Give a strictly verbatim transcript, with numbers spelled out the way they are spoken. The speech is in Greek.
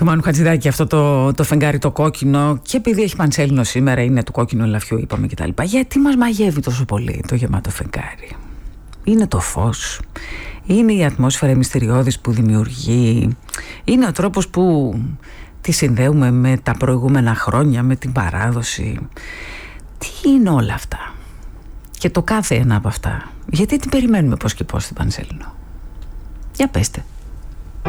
του Μάνου Χατζηδάκη αυτό το, το φεγγάρι το κόκκινο, και επειδή έχει πανσέλινο σήμερα, είναι του κόκκινου ελαφιού, είπαμε κτλ. Γιατί μας μαγεύει τόσο πολύ το γεμάτο φεγγάρι? Είναι το φως, είναι η ατμόσφαιρα μυστηριώδης που δημιουργεί, είναι ο τρόπος που τη συνδέουμε με τα προηγούμενα χρόνια, με την παράδοση. Τι είναι όλα αυτά? Και το κάθε ένα από αυτά, γιατί την περιμένουμε πώς και πώς την πανσέλινο? Για πέστε.